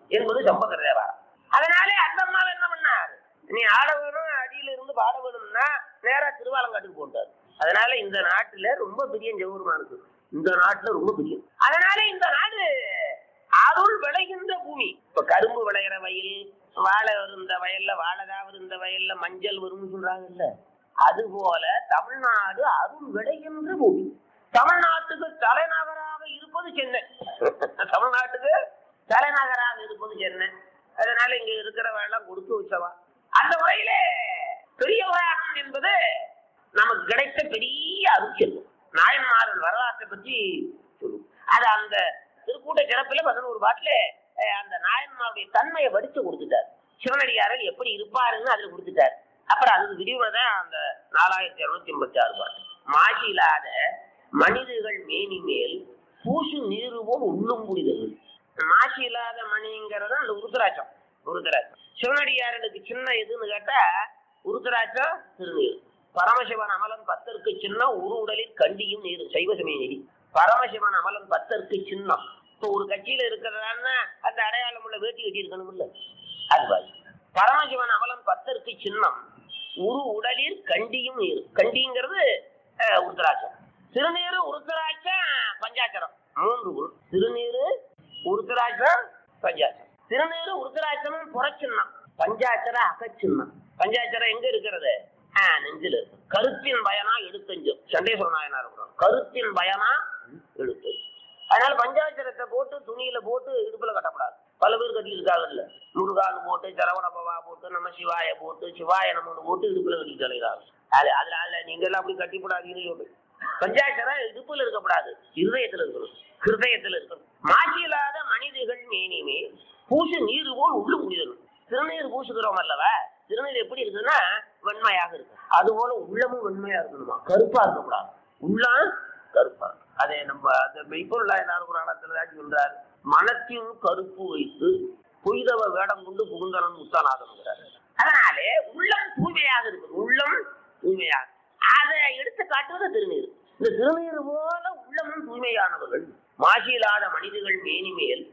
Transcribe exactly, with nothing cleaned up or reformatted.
என்பது சம்பந்தர் தேவாரம். அதனாலே அந்த அம்மாவை என்ன பண்ணார், நீ ஆட வேணும் அடியில இருந்து பாட வேணும்னா நேரா திருவாலங்காட்டுக்கு போட்டார். அதனால இந்த நாட்டுல ரொம்ப பெரிய ஜெகூர்மானுக்கு, இந்த நாட்டுல ரொம்ப பெரிய. அதனால இந்த நாடு அருள் விளைகின்ற பூமி. இப்ப கரும்பு விளையிற வயல், வாழை இருந்த வயல்ல வாழைதா இருந்த வயல்ல மஞ்சள் வரும்னு சொல்றாங்கல்ல, அது போல தமிழ்நாடு அருள் விளைகின்ற பூமி. தமிழ்நாட்டுக்கு தலைநகராக இருப்பது சென்னை. தமிழ்நாட்டுக்கு தலைநகராக இருப்பது சென்னை. அதனால இங்க இருக்கிறவெல்லாம் கொடுத்து வச்சவா. அந்த முறையிலே பெரிய உதாரணம் என்பது நமக்கு கிடைத்த பெரிய அருள். நாயன்மார்கள் வரலாற்றை பற்றி சொல்லும். அது அந்த திருக்கூட்ட சிறப்புல பதினோரு பாட்டுல அந்த நாயன்மாருடைய தன்மையை வடிச்சு கொடுத்துட்டார். சிவனடியாரர் எப்படி இருப்பாருன்னு அதுல கொடுத்துட்டார். அப்புறம் அதுக்கு விரிவுதான் அந்த நாலாயிரத்தி இருநூத்தி எண்பத்தி ஆறு பாட்டு. மாசி இல்லாத மனிதர்கள் மேனி மேல் பூசு நீருவோம் உள்ளும் புரிதல். மாசி இல்லாத மணிங்கிறது அந்த உருத்தராட்சம். உருத்தராட்சம் சிவனடியாரனுக்கு சின்ன எதுன்னு கேட்டா உருத்தராட்சம் திருநீர். பரமசிவன் அமலன் பத்தருக்கு சின்னம் உரு உடலில் கண்டியும் நீர். சைவ சமய நெறி பரமசிவன் அமலன் பத்தருக்கு சின்னம். இப்போ ஒரு கட்சியில இருக்கிறதான்னா அந்த அடையாளம் உள்ள வேட்டி கட்டி இருக்கணும் இல்ல, அது பாரு. பரமசிவன் அமலன் பத்தருக்கு சின்னம் உரு உடலில் கண்டியும் நீர். கண்டிங்கிறது உருத்தராட்சம். திருநீரு உருத்தராட்சம் பஞ்சாட்சரம். மூன்று குரு. திருநீரு உருத்தராட்சம் பஞ்சாட்சரம். திருநீரு உருத்தராட்சமும் புறச்சின்னம். பஞ்சாட்சர அகச்சின்னம். பஞ்சாட்சரம் எங்க இருக்கிறது? நெஞ்சில் இருக்கு. கருத்தின் பயனா எழுத்தஞ்சம். சண்டேஸ்வர நாயனார் கருத்தின் பயனா எழுத்தஞ்சு. அதனால பஞ்சாட்சரத்தை போட்டு துணியில போட்டு இடுப்புல கட்டப்படாது. பல பேர் கட்டி இருக்காங்கல்ல, முருகான்னு போட்டு சரவணபவா போட்டு நம்ம சிவாய போட்டு சிவாய நம்ம போட்டு இடுப்புல கட்டி தலைகிறாங்க. அது அதனால நீங்க எல்லாம் அப்படி கட்டிப்படாதீங்க. பஞ்சாட்சரம் இடுப்புல இருக்கப்படாது, இருதயத்துல இருக்கணும். ஹிருதயத்துல இருக்கணும். மாசி இல்லாத மனிதர்கள் மேனிமே பூசு நீர் போல் உள்ளு முடிதணும். திருநீர் பூசுகிறோம் அல்லவா, திருநீர் எப்படி இருக்குதுன்னா வெண்மையாக இருக்கு. அது போல உள்ளமும் வெண்மையா இருக்கணுமா, கருப்பா இருக்கக்கூடாது. உள்ளம் கருப்பா. அதே நம்ம அந்த மெய்ப்பொருளா எல்லாரும் புராணத்துல சொல்றாரு, மனத்தின் கருப்பு வைத்து பொய்தவ வேடம் கொண்டு புகுந்தனம் முத்தானாதம்ங்கிறாரு. அதனாலே உள்ளம் தூய்மையாக இருக்குது. உள்ளம் தூய்மையாக அதை எடுத்து காட்டுவது திருநீர். இந்த திருநீர் போல உள்ளமும் தூய்மையானவர்கள் மாசியில்லாத மனிதர்கள் மேனி மேல்